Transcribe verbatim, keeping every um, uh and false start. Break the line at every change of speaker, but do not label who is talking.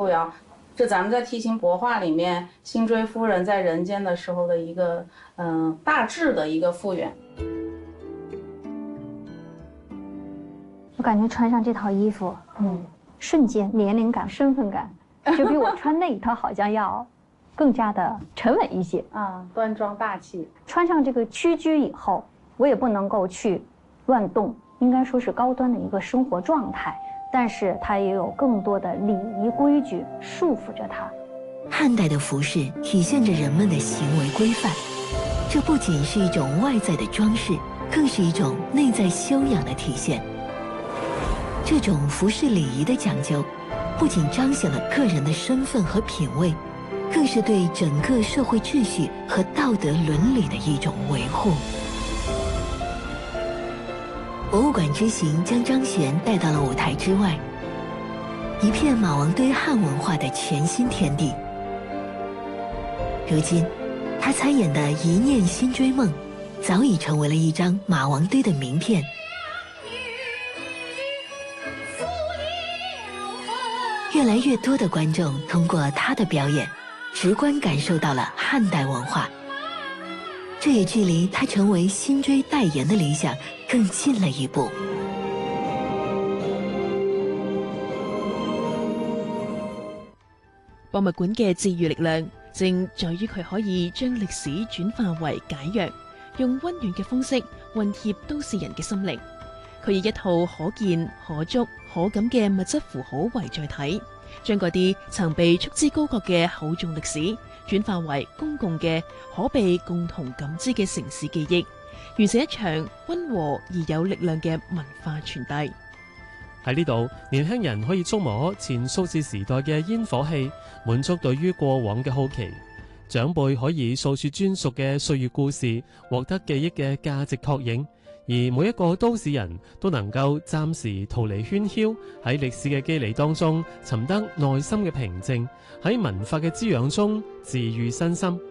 谣，这咱们在梯形帛画里面辛追夫人在人间的时候的一个嗯、呃、大致的一个复原。
我感觉穿上这套衣服，嗯，瞬间年龄感、身份感，就比我穿那一套好像要更加的沉稳一些
啊，端庄大气。
穿上这个屈居以后，我也不能够去乱动，应该说是高端的一个生活状态，但是它也有更多的礼仪规矩束缚着它。
汉代的服饰体现着人们的行为规范，这不仅是一种外在的装饰，更是一种内在修养的体现。这种服饰礼仪的讲究，不仅彰显了个人的身份和品味，更是对整个社会秩序和道德伦理的一种维护。博物馆之行将张悬带到了舞台之外，一片马王堆汉文化的全新天地。如今，他参演的《一念心追梦》早已成为了一张马王堆的名片。越来越多的观众通过他的表演，直观感受到了汉代文化，这也距离他成为辛追代言的理想更近了一步。
博物館嘅治愈力量，正在於佢可以將歷史轉化為解藥，用溫暖嘅方式混貼都市人嘅心靈。佢以一套可見、可觸、可感嘅物質符號為載體，將嗰啲曾被束之高閣嘅厚重歷史轉化為公共嘅可被共同感知嘅城市記憶，完成一場溫和而有力量嘅文化傳遞。
喺呢度，年輕人可以觸摸前數字時代嘅煙火氣，滿足對於過往嘅好奇；長輩可以訴說專屬嘅歲月故事，獲得記憶嘅價值確認。而每一個都市人都能夠暫時逃離喧囂，喺歷史嘅肌理當中尋得內心嘅平靜，喺文化嘅滋養中治愈身心。